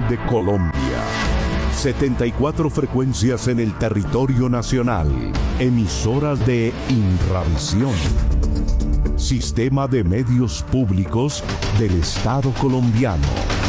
de Colombia. 74 frecuencias en el territorio nacional. Emisoras de Inravisión. Sistema de Medios Públicos del Estado colombiano.